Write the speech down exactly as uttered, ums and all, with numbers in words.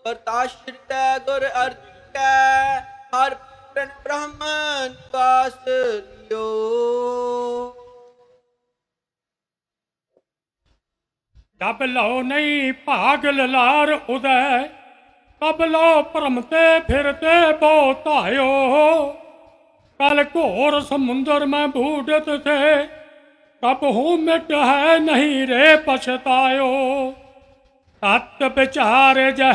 ਵਰਤਾਸ਼ਰਿਤੈ ਗੁਰ ਅਰਜਿਤੈ ਹਰ ਪੂਰਨ ਬ੍ਰਹਮਨ ਨਿਵਾਸ ਲਿਓ। ਜਬ ਲਓ ਨਹੀਂ ਭਾਗ ਲਲਾਰ ਉਦੈ, ਤਬ ਲਓ ਭਰਮ ਤੇ ਫਿਰਤੇ ਬੋ ਧਾਇਓ। ਕਲ ਘੋਰ ਸਮੁੰਦਰ ਮੈਂ ਬੂਡਤ ਥੇ, ਤਬ ਹੂੰ ਮਿਟ ਹੈ ਨਹੀਂ ਰੇ ਪਛਤਾਇਓ। ਤਤ ਵਿਚਾਰ ਜਹ